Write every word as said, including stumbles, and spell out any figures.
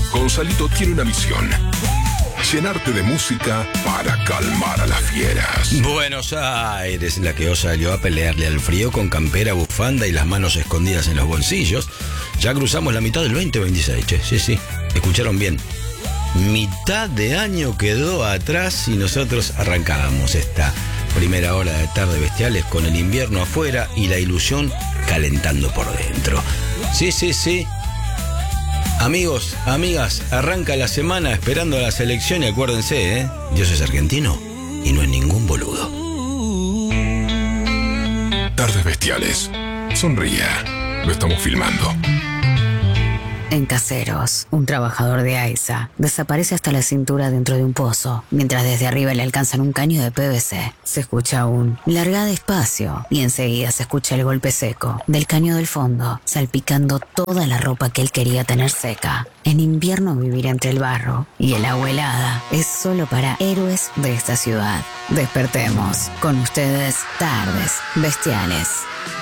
Gonzalito tiene una misión: llenarte de música para calmar a las fieras. Buenos Aires, la que os salió a pelearle al frío con campera, bufanda y las manos escondidas en los bolsillos. Ya cruzamos la mitad del veinte veintiséis, che. Sí, sí, escucharon bien. Mitad de año quedó atrás y nosotros arrancábamos esta primera hora de Tarde Bestiales con el invierno afuera y la ilusión calentando por dentro. Sí, sí, sí. Amigos, amigas, arranca la semana esperando a la selección y acuérdense, ¿eh? Dios es argentino y no es ningún boludo. Tardes Bestiales. Sonría. Lo estamos filmando. En Caseros, un trabajador de AISA desaparece hasta la cintura dentro de un pozo, mientras desde arriba le alcanzan un caño de P V C. Se escucha un larga despacio y enseguida se escucha el golpe seco del caño del fondo, salpicando toda la ropa que él quería tener seca. En invierno vivir entre el barro y el agua helada es solo para héroes de esta ciudad. Despertemos con ustedes Tardes Bestiales.